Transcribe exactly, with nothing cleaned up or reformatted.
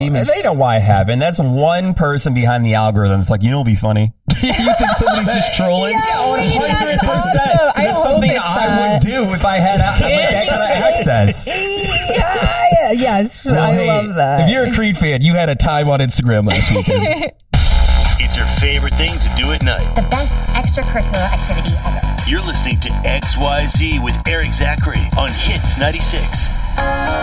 They know why I haven't. That's one person behind the algorithm. It's like, you know, it'll be funny. You think somebody's just trolling? Yeah, one hundred percent. awesome. I That's hope something it's I that. would do if I had a- like that kind of access. Yeah, yes, Well, I hey, love that. If you're a Creed fan, you had a time on Instagram last weekend. It's her favorite thing to do at night. The best extracurricular activity ever. You're listening to X Y Z with Eric Zachary on Hits ninety-six.